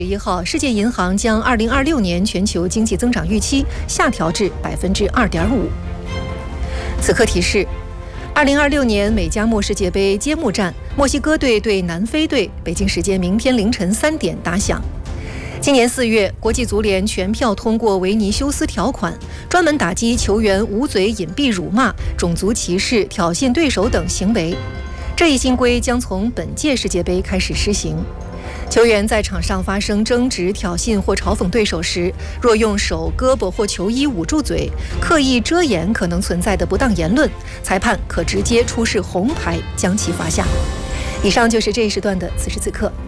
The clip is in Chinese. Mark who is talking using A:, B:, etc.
A: 1号，世界银行将2026年全球经济增长预期下调至2.5%。此刻提示：2026年美加墨世界杯揭幕战，墨西哥队对南非队，北京时间明天凌晨3点打响。今年4月，国际足联全票通过维尼修斯条款，专门打击球员捂嘴、隐蔽、辱骂、种族歧视、挑衅对手等行为。这一新规将从本届世界杯开始施行。球员在场上发生争执、挑衅或嘲讽对手时，若用手、胳膊或球衣捂住嘴，刻意遮掩可能存在的不当言论，裁判可直接出示红牌将其罚下。以上就是这一时段的此时此刻。